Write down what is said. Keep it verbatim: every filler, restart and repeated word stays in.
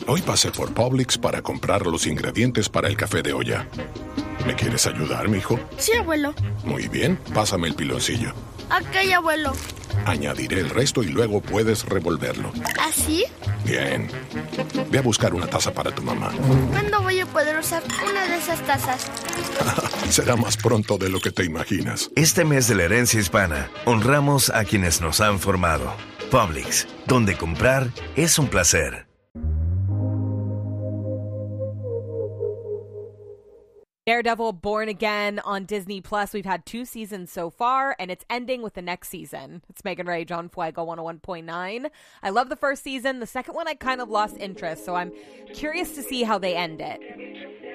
Hoy pasé por Publix para comprar los ingredientes para el café de olla. ¿Me quieres ayudar, mijo? Sí, abuelo. Muy bien, pásame el piloncillo. Ok, abuelo. Añadiré el resto y luego puedes revolverlo. ¿Así? Bien. Ve a buscar una taza para tu mamá. ¿Cuándo voy a poder usar una de esas tazas? Será más pronto de lo que te imaginas. Este mes de la herencia hispana, honramos a quienes nos han formado. Publix, donde comprar es un placer. Daredevil Born Again on Disney Plus. We've had two seasons so far, and it's ending with the next season. It's Megan Ray, John Fuego, one oh one point nine. I love the first season. The second one, I kind of lost interest, so I'm curious to see how they end it.